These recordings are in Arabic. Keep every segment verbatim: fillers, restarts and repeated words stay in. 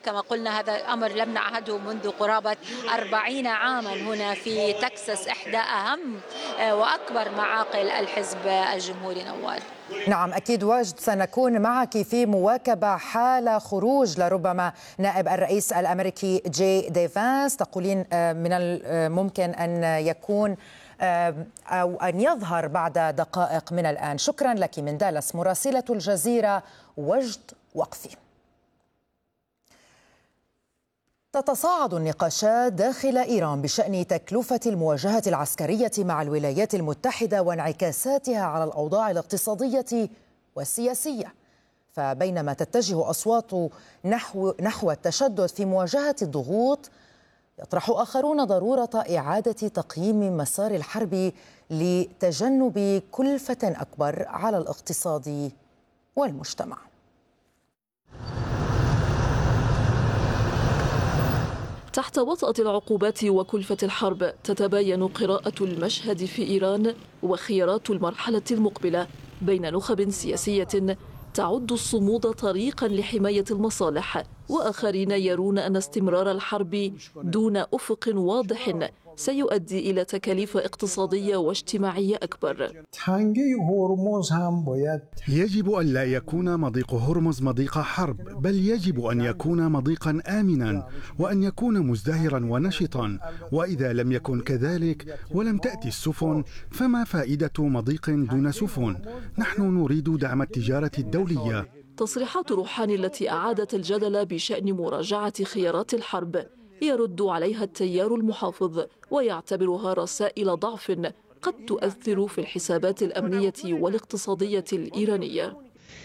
كما قلنا هذا أمر لم نعهده منذ قرابة أربعين عاما هنا في تكساس، إحدى أهم وأكبر معاقل الحزب الجمهوري. نوال. نعم أكيد وجد، سنكون معك في مواكبة حال خروج لربما نائب الرئيس الأمريكي جي دي فانس. تقولين من الممكن أن يكون أو أن يظهر بعد دقائق من الآن. شكرا لك من دالاس مراسلة الجزيرة وجد وقفي. تتصاعد النقاشات داخل إيران بشأن تكلفة المواجهة العسكرية مع الولايات المتحدة وانعكاساتها على الأوضاع الاقتصادية والسياسية. فبينما تتجه أصوات نحو نحو التشدد في مواجهة الضغوط، يطرح آخرون ضرورة إعادة تقييم مسار الحرب لتجنب كلفة أكبر على الاقتصاد والمجتمع. تحت وطأة العقوبات وكلفة الحرب تتباين قراءة المشهد في إيران وخيارات المرحلة المقبلة بين نخب سياسية تعد الصمود طريقا لحماية المصالح، وآخرين يرون أن استمرار الحرب دون أفق واضح سيؤدي إلى تكاليف اقتصادية واجتماعية أكبر. يجب أن لا يكون مضيق هرمز مضيق حرب، بل يجب أن يكون مضيقا آمنا وأن يكون مزدهرا ونشطا، وإذا لم يكن كذلك ولم تأتي السفن فما فائدة مضيق دون سفن؟ نحن نريد دعم التجارة الدولية. تصريحات روحاني التي أعادت الجدل بشأن مراجعة خيارات الحرب يرد عليها التيار المحافظ ويعتبرها رسائل ضعف قد تؤثر في الحسابات الأمنية والاقتصادية الإيرانية.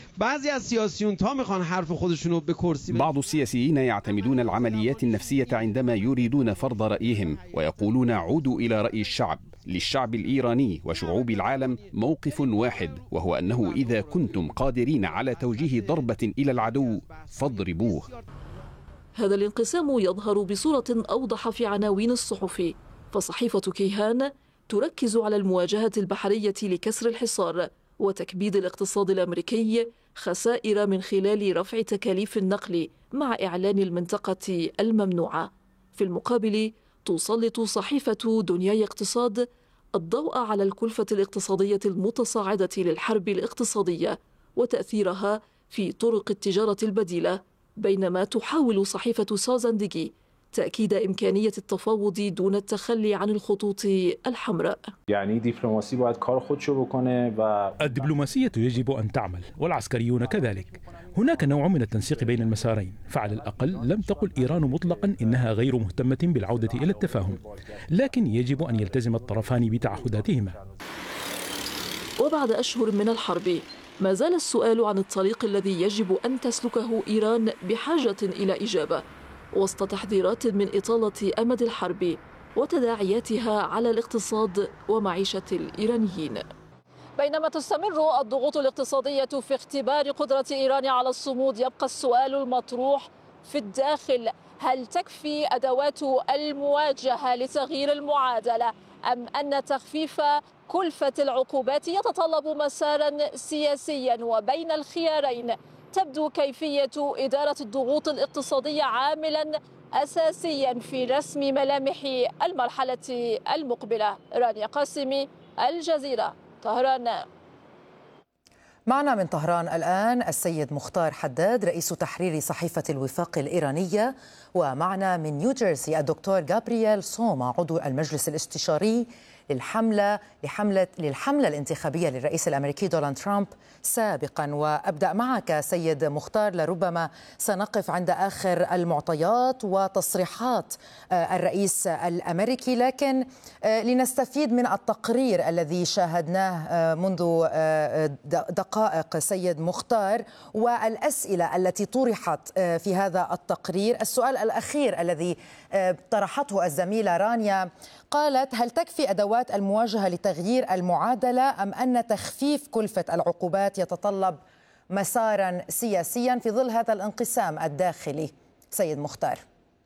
بعض السياسيين يعتمدون العمليات النفسية عندما يريدون فرض رأيهم، ويقولون عودوا إلى رأي الشعب. للشعب الإيراني وشعوب العالم موقف واحد، وهو أنه إذا كنتم قادرين على توجيه ضربة إلى العدو فاضربوه. هذا الانقسام يظهر بصورة أوضح في عناوين الصحف، فصحيفة كيهان تركز على المواجهة البحرية لكسر الحصار وتكبيد الاقتصاد الأمريكي خسائر من خلال رفع تكاليف النقل مع إعلان المنطقة الممنوعة. في المقابل تسلط صحيفة دنياي اقتصاد الضوء على الكلفة الاقتصادية المتصاعدة للحرب الاقتصادية وتأثيرها في طرق التجارة البديلة، بينما تحاول صحيفة سازانديجي تأكيد إمكانية التفاوض دون التخلي عن الخطوط الحمراء. يعني دبلوماسي باید کار خودشو بکنه و الدبلوماسية يجب أن تعمل والعسكريون كذلك. هناك نوع من التنسيق بين المسارين، فعلى الأقل لم تقل إيران مطلقا إنها غير مهتمة بالعودة إلى التفاهم، لكن يجب أن يلتزم الطرفان بتعهداتهما. وبعد أشهر من الحرب ما زال السؤال عن الطريق الذي يجب أن تسلكه إيران بحاجة إلى إجابة، وسط تحذيرات من إطالة أمد الحرب وتداعياتها على الاقتصاد ومعيشة الإيرانيين. بينما تستمر الضغوط الاقتصادية في اختبار قدرة إيران على الصمود، يبقى السؤال المطروح في الداخل: هل تكفي أدوات المواجهة لتغيير المعادلة، أم أن تخفيف كلفة العقوبات يتطلب مسارا سياسيا؟ وبين الخيارين تبدو كيفية إدارة الضغوط الاقتصادية عاملا أساسيا في رسم ملامح المرحلة المقبلة. رانيا قاسمي، الجزيرة، طهران. معنا من طهران الآن السيد مختار حداد رئيس تحرير صحيفة الوفاق الإيرانية، ومعنا من نيوجيرسي الدكتور جابرييل سوما عضو المجلس الاستشاري للحملة لحملة للحملة الانتخابية للرئيس الأمريكي دونالد ترامب سابقا. وأبدأ معك سيد مختار، لربما سنقف عند آخر المعطيات وتصريحات الرئيس الأمريكي، لكن لنستفيد من التقرير الذي شاهدناه منذ دقائق سيد مختار والأسئلة التي طرحت في هذا التقرير. السؤال الأخير الذي طرحته الزميلة رانيا قالت: هل تكفي أدوات المواجهة لتغيير المعادلة، أم أن تخفيف كلفة العقوبات يتطلب مسارا سياسيا في ظل هذا الانقسام الداخلي؟ سيد مختار.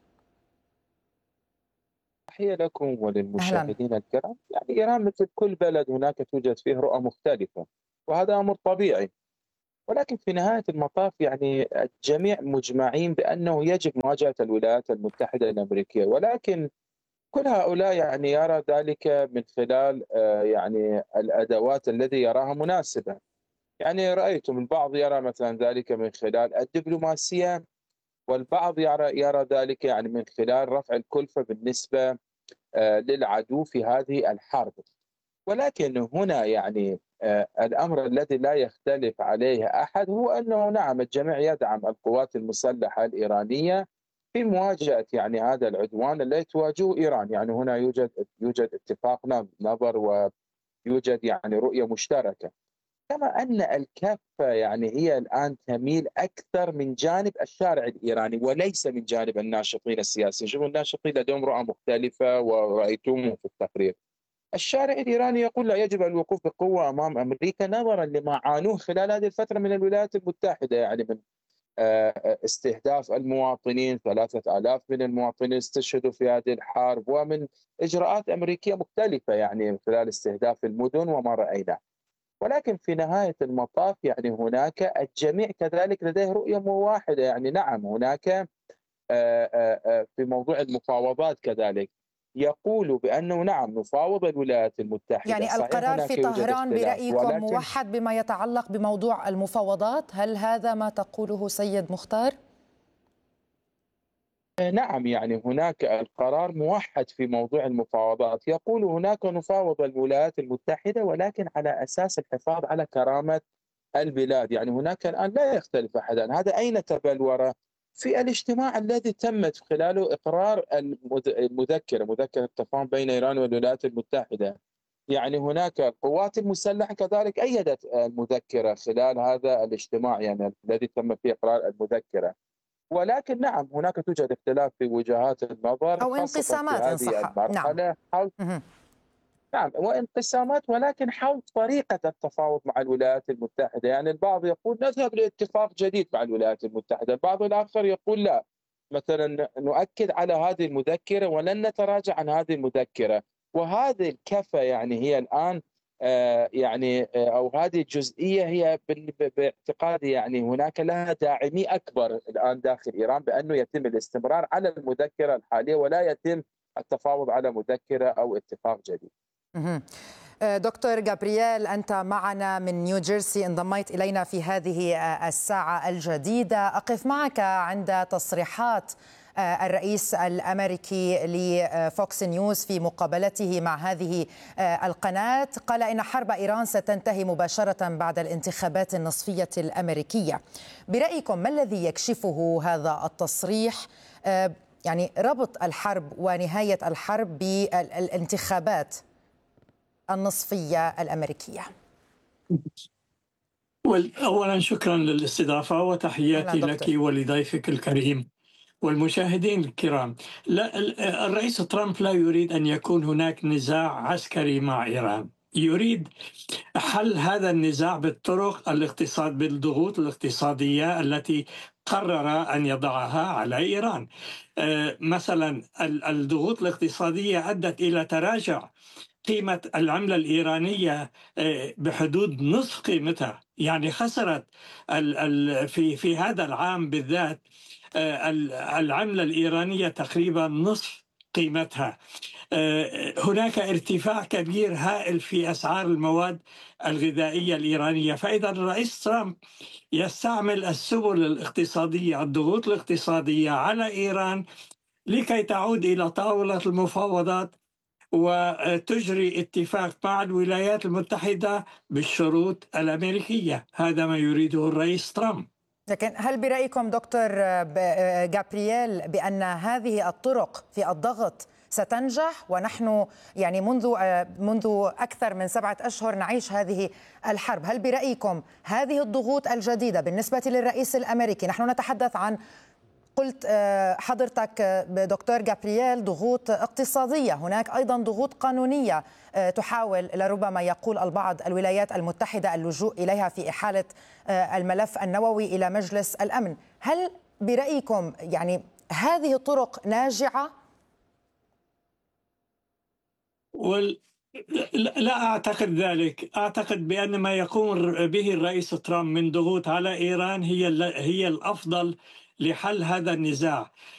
تحية لكم وللمشاهدين الكرام. يعني إيران مثل كل بلد هناك توجد فيه رؤى مختلفة، وهذا أمر طبيعي. ولكن في نهاية المطاف يعني الجميع مجمعين بأنه يجب مواجهة الولايات المتحدة الأمريكية، ولكن كل هؤلاء يعني يرى ذلك من خلال آه، يعني الأدوات التي يراها مناسبة. يعني رأيتم البعض يرى مثلا ذلك من خلال الدبلوماسية، والبعض يرى يرى ذلك يعني من خلال رفع الكلفة بالنسبة آه، للعدو في هذه الحرب. ولكن هنا يعني آه، الأمر الذي لا يختلف عليه أحد هو أنه نعم الجميع يدعم القوات المسلحة الإيرانية في مواجهة يعني هذا العدوان الذي تواجهه إيران. يعني هنا يوجد يوجد اتفاق نظر، ويوجد يعني رؤية مشتركة. كما أن الكفة يعني هي الآن تميل أكثر من جانب الشارع الإيراني وليس من جانب الناشطين السياسيين. شوفوا الناشطين لديهم رؤى مختلفة ورأيتموه في التقرير. الشارع الإيراني يقول لا، يجب الوقوف بقوة أمام أمريكا نظرا لما عانوه خلال هذه الفترة من الولايات المتحدة، يعني من استهداف المواطنين، ثلاثة آلاف من المواطنين استشهدوا في هذه الحرب، ومن إجراءات أمريكية مختلفة يعني من خلال استهداف المدن وما رأيناه. ولكن في نهاية المطاف يعني هناك الجميع كذلك لديه رؤية واحدة. يعني نعم هناك في موضوع المفاوضات كذلك يقول بأنه نعم نفاوض الولايات المتحدة. يعني القرار في طهران برأيكم ولكن... موحد بما يتعلق بموضوع المفاوضات، هل هذا ما تقوله سيد مختار؟ نعم، يعني هناك القرار موحد في موضوع المفاوضات، يقول هناك نفاوض الولايات المتحدة ولكن على أساس الحفاظ على كرامة البلاد. يعني هناك الآن لا يختلف أحد. هذا أين تبلور؟ في الاجتماع الذي تمت خلاله إقرار المذكرة، مذكرة التفاهم بين إيران والولايات المتحدة. يعني هناك القوات المسلحة كذلك أيدت المذكرة خلال هذا الاجتماع يعني الذي تم فيه إقرار المذكرة. ولكن نعم هناك توجد اختلاف في وجهات النظر أو انقسامات في هذه المرحلة. نعم. نعم وانقسامات، ولكن حول طريقة التفاوض مع الولايات المتحدة. يعني البعض يقول نذهب لاتفاق جديد مع الولايات المتحدة، البعض الآخر يقول لا، مثلا نؤكد على هذه المذكرة ولن نتراجع عن هذه المذكرة. وهذه الكفة يعني هي الآن آه يعني آه أو هذه الجزئية هي باعتقادي يعني هناك لها داعمي أكبر الآن داخل إيران بأنه يتم الاستمرار على المذكرة الحالية ولا يتم التفاوض على مذكرة أو اتفاق جديد. دكتور جابرييل، أنت معنا من نيوجيرسي، انضميت إلينا في هذه الساعة الجديدة. أقف معك عند تصريحات الرئيس الأمريكي لفوكس نيوز في مقابلته مع هذه القناة. قال إن حرب إيران ستنتهي مباشرة بعد الانتخابات النصفية الأمريكية. برأيكم ما الذي يكشفه هذا التصريح، يعني ربط الحرب ونهاية الحرب بالانتخابات النصفية الأمريكية؟ أولا شكرا للاستضافة وتحياتي لك ولضيفك الكريم والمشاهدين الكرام. لا، الرئيس ترامب لا يريد أن يكون هناك نزاع عسكري مع إيران، يريد حل هذا النزاع بالطرق الاقتصاد بالضغوط الاقتصادية التي قرر أن يضعها على إيران. مثلا الضغوط الاقتصادية أدت إلى تراجع قيمة العملة الإيرانية بحدود نصف قيمتها. يعني خسرت في في هذا العام بالذات العملة الإيرانية تقريبا نصف قيمتها. هناك ارتفاع كبير هائل في أسعار المواد الغذائية الإيرانية. فإذا الرئيس ترامب يستعمل السبل الاقتصادية، الضغوط الاقتصادية على إيران لكي تعود إلى طاولة المفاوضات وتجري اتفاق مع الولايات المتحدة بالشروط الأمريكية. هذا ما يريده الرئيس ترامب. لكن هل برأيكم دكتور جابرييل بأن هذه الطرق في الضغط ستنجح؟ ونحن يعني منذ منذ أكثر من سبعة أشهر نعيش هذه الحرب. هل برأيكم هذه الضغوط الجديدة بالنسبة للرئيس الأمريكي، نحن نتحدث عن، قلت حضرتك دكتور جابرييل، ضغوط اقتصادية، هناك أيضا ضغوط قانونية تحاول لربما يقول البعض الولايات المتحدة اللجوء إليها في إحالة الملف النووي إلى مجلس الأمن. هل برأيكم يعني هذه الطرق ناجعة؟ لا أعتقد ذلك. أعتقد بأن ما يقوم به الرئيس ترامب من ضغوط على إيران هي هي الأفضل لحل هذا النزاع.